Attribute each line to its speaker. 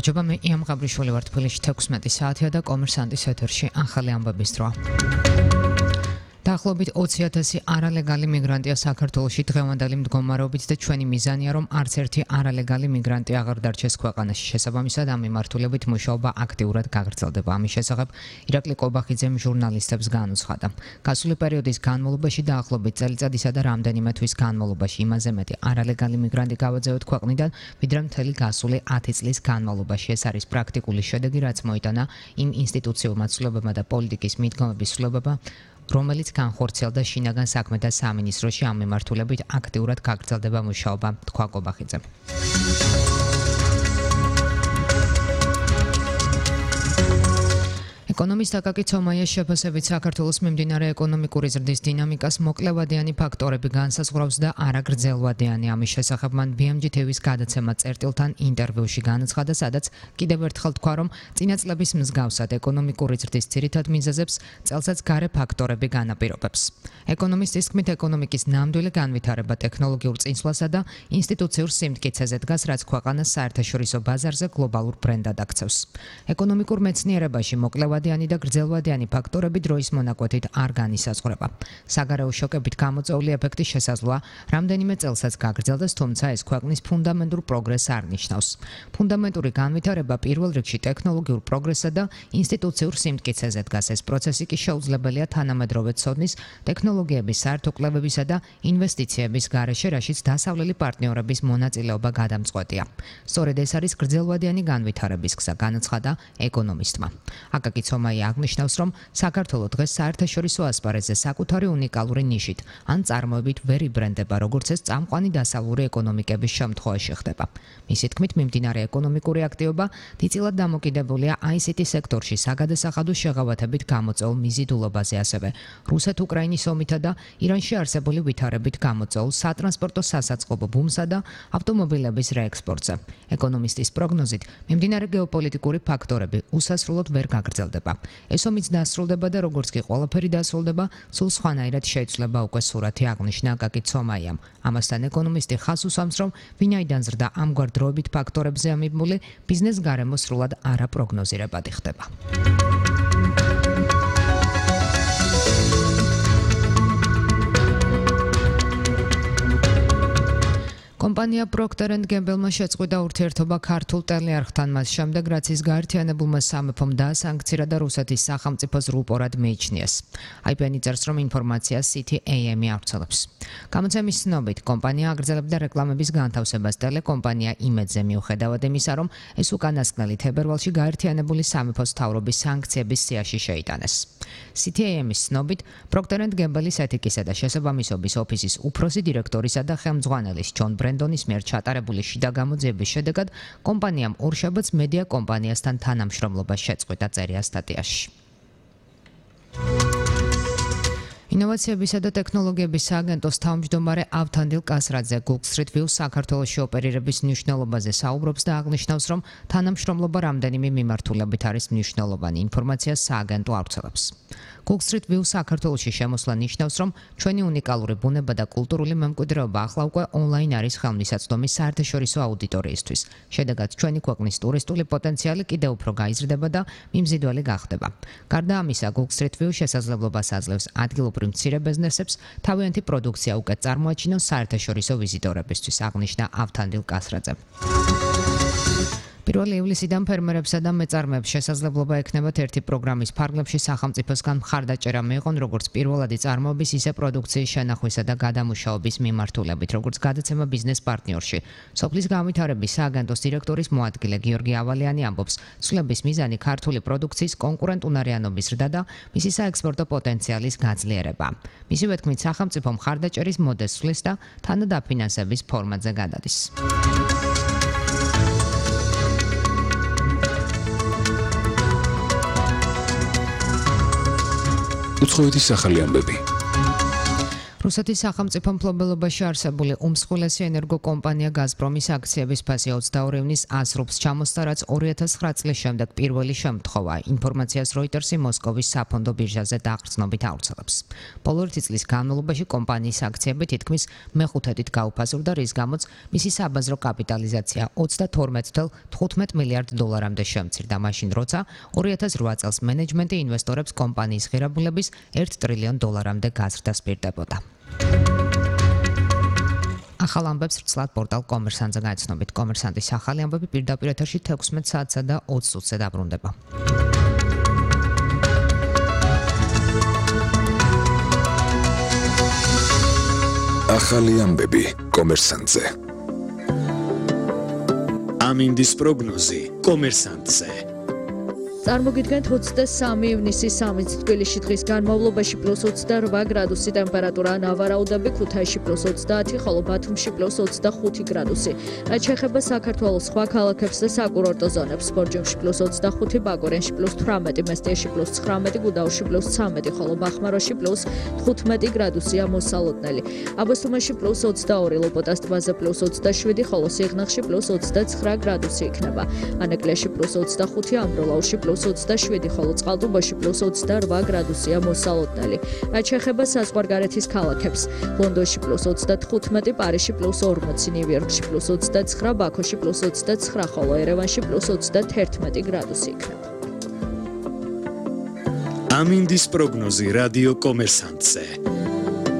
Speaker 1: გამარჯობა, მე იამ გაბრიშვილი ვარ. თბილისში 16 საათია და კომერსანტის ეთერში ახალი ამბების დრო. დაახლოებით 20,000 არალეგალი მიგრანტია საქართველოში დღევანდელი მდგომარეობით და ჩვენი მიზანია, რომ არც ერთი არალეგალი მიგრანტი აღარ დარჩეს ქვეყანაში. შესაბამისად, ამ მიმართულებით მუშაობა აქტიურად გაგრძელდება. ამის შესახებ ირაკლი კობახიძემ ჟურნალისტებს განუცხადა. გასული პერიოდის განმავლობაში დაახლოებით წელიწადისა და რამდენიმე თვის განმავლობაში იმაზე მეტი არალეგალი მიგრანტი გავაძევთ ქვეყნიდან, ვიდრე მთელი გასული 10 წლის განმავლობაში. ეს არის პრაქტიკული შედეგი, რაც მოიტანა იმ ინსტიტუციურმა ცვლილებებმა და პოლიტიკის მიდგომების ცვლილებებმა, რომელიც განხორციელდა შინაგან საქმეთა სამინისტროში. ამ მიმართულებით აქტიურად გაგრძელდება მუშაობა, თქვა კობახიძემ. ეკონომისტ აკაკი ცომაიას შეფასებით საქართველოს მიმდინარე ეკონომიკური ზრდის დინამიკას მოკლევადიანი ფაქტორები განსაზღვრავს და არა გრძელვადიანი. ამის შესახებ მან BMG TV-ს გადაცემა წერტილთან ინტერვიუში განაცხადა, სადაც კიდევ ერთხელ თქვა, რომ წინა წლების მსგავსად ეკონომიკური ზრდის ძირითად მიზეზებს წელსაც გარე ფაქტორები განაპირობებს. ეკონომისტის თქმით, ეკონომიკის ნამდვილი განვითარება ტექნოლოგიურ წინსვლასა და ინსტიტუციურ სიმტკიცეზე დგას, რაც ქვეყანას საერთაშორისო ბაზარზე გლობალურ ბრენდად აქცევს. ეკონომიკურ მეცნიერებაში მოკლევადიანი და გრძელვადიანი ფაქტორები დროის მონაკვეთით არ განისაზღვრება. საგარეო შოკებით გამოწვეული ეფექტი შესაძლოა რამდენიმე წელსაც გაგრძელდეს, თუმცა ეს ქვეყნის ფუნდამენტურ პროგრესს არ ნიშნავს. ფუნდამენტური განვითარება პირველ რიგში ტექნოლოგიურ პროგრესსა და ინსტიტუციურ სიმტკიცეზე დგას. ეს პროცესი კი შეუძლებელია თანამედროვე ცოდნის, ტექნოლოგიების საერთო კვლევებისა და ინვესტიციების გარეშე, რაშიც დასავლელი პარტნიორების მონაწილეობა გადამწყვეტია. სწორედ ეს არის გრძელვადიანი განვითარების გზა, განაცხადა ეკონომისტმა. აკაკი ცომაია აღნიშნავს, რომ საქართველო დღეს საერთაშორისო ასპარეზზე საკუთარი უნიკალური ნიშით ან წარმოებით ვერ იბრენდება, როგორც ეს წამყვანი დასავლური ეკონომიკების შემთხვევაში ხდება. მისი თქმით, მიმდინარე ეკონომიკური აქტივობა დიდწილად დამოკიდებულია ICT სექტორში საგადასახადო შეღავათებით გამოწვეულ მიზიდულობაზე, ასევე რუსეთ-უკრაინის ომითა და ირანში არსებული ვითარებით გამოწვეულ სატრანსპორტო სასაწყობო ბუმსა და ავტომობილების რეექსპორტზე. ეკონომისტის პროგნოზით, მიმდინარე გეოპოლიტიკური ფაქტორები უსასრულოდ ვერ გაგრძელდება. ეს ომიც დასრულდება და როგორც კი ყველაფერი დასრულდება, სულ სხვანაირად შეიცვლება უკვე სურათი, აღნიშნა აკაკი ცომაიამ. ამასთან ეკონომისტი ხაზს უსვამს, რომ ვინაიდან ზრდა ამგვარ დროებით ფაქტორებზე ამიბმული, ბიზნეს გარემო სრულად არაპროგნოზირებადი ხდება. კომპანია Procter & Gamble-მა შეწყვიტა ურთიერთობა ქართულ ტელეარხთან მას შემდეგ, რაც ის გაერთიანებულმა სამეფომ დაასანქცირა და რუსეთის სახელმწიფოს რუპორად მიიჩნიეს. IPN წერს, რომ ინფორმაციას CTAM-ი ავრცელებს. გამოცემის ცნობით, კომპანია აგრძელებდა რეკლამების განთავსებას ტელეკომპანია იმედზე, მიუხედავად იმისა, რომ ეს უკანასკნელი თებერვალში გაერთიანებული სამეფოს მთავრობის სანქციების სიაში შეიტანეს. CTAM-ის ცნობით, Procter & Gamble-ის ეთიკისა და შესაბამისობის ოფისის უფროსი დირექტორისა და ხელმძღვანელის ჯონ ბრენდონის მიერ ჩატარებული შიდა გამოძიების შედეგად კომპანიამ ორშაბათს მედია კომპანიასთან თანამშრომლობა შეწყვიტა, წერია სტატიაში. ინოვაციებისა და ტექნოლოგიების სააგენტოს თავმჯდომარე ავთანდილ კასრაძე Google Street View საქართველოში ოპერირების მნიშვნელობაზე საუბრობს და აღნიშნავს, რომ თანამშრომლობა რამდენიმე მიმართულებით არის მნიშვნელოვანი. ინფორმაციას სააგენტო ავრცელებს. Google Street View საქართველოში შემოსვლა ნიშნავს, რომ ჩვენი უნიკალური ბუნება და კულტურული მემკვიდრეობა ახლა უკვე ონლაინ არის ხელმისაწვდომი საერთაშორისო აუდიტორიისთვის. შედეგად ჩვენი ქვეყნის ტურისტული პოტენციალი კიდევ უფრო გაიზრდება და მიმზიდველი გახდება. გარდა ამისა, Google Street View შესაძლებლობას აძლევს ადგილობრივ მცირე ბიზნესებს თავიანთი პროდუქცია უკეთ წარმოაჩინოს საერთაშორისო ვიზიტორებისთვის, აღნიშნა ავთანდილ კასრაძემ. 1 ივლისიდან ფერმერებსა და მეწარმეებს შესაძლებლობა ექნებათ ერთი პროგრამის ფარგლებში სახელმწიფოსგან მხარდაჭერა მიიღონ როგორც პირველადი წარმოების, ისე პროდუქციის შენახვისა და გადამუშავების მიმართულებით, როგორც გადაცემა ბიზნეს პარტნიორში. სოფლის განვითარების სააგენტოს დირექტორის მოადგილე გიორგი ავალიანი ამბობს, ცვლილების მიზანი ქართული პროდუქციის კონკურენტუნარიანობის ზრდა და მისი საექსპორტო პოტენციალის გაძლიერება. მისივე თქმით, სახელმწიფო მხარდაჭერის მოდელს ცვლის და თანადაფინანსების ფორმატზე გადადის.
Speaker 2: უცხოეთის ახალი ამბები.
Speaker 1: რუსეთის სახელმწიფო მფლობელობაში არსებული უმსხვილესი ენერგოკომპანია გაზპრომის აქციების ფასი 22 ივნის ასრობს ჩამოსცა, რაც 2009 წლის შემდეგ პირველი შემთხვევაა. ინფორმაციას როიტერსი მოსკოვის საფონდო ბირჟაზე დახრწნობით ავრცელებს. ბოლო 1 წლის განმავლობაში კომპანიის აქციები თითქმის მეხუთედით გაუფასურდა, რის გამოც მისი საბაზრო კაპიტალიზაცია 32.15 მილიარდ დოლარამდე შემცირდა, მაშინ როცა 2008 წელს მენეჯმენტი ინვესტორებს კომპანიის ღირებულების 1 ტრილიონ დოლარამდე გაზრდას პირდებოდა. ახალ ამბებს ვრცლად პორტალ კომერსანტზე გაიცნობით. კომერსანტის ახალი ამბები პირდაპირ ეთერში 16 საათსა და 20 წუთზე დაბრუნდება.
Speaker 2: ახალი ამბები კომერსანტზე.
Speaker 3: ამინდის პროგნოზი კომერსანტზე.
Speaker 4: წარმოგიდგენთ 23 ივნისის 3 თბილისში დღის განმავლობაში +28 გრადუსი ტემპერატურა, ნავარაუდები ქუთაისში +30, ხოლო ბათუმში +25 გრადუსი. რაც შეეხება საქართველოს სხვა ქალაქებს და საკურორტო ზონებს, ბორჯომში +25, ბაკურენში +18, მესტიაში +19, გუდაუთში +13, ხოლო ბახმაროში +15 გრადუსია მოსალოდნელი. აბასთუმანში +22, ლოპოტას ტბაზე +27, ხოლო სიღნაღში +29 გრადუსი იქნება. ანაკლიაში +25, ამბროლაურში +27, ხოლო წყალტუბოში +28 გრადუსია მოსალოდნელი. რაც შეეხება საზღვარგარეთის ქალაქებს, ლონდონში +35, პარიზში +40, ნიუ-იორკში +29, ბაქოში +29, ხოლო ერევანში +31 გრადუსი იქნება.
Speaker 3: ამინდის პროგნოზი რადიო კომერსანტზე.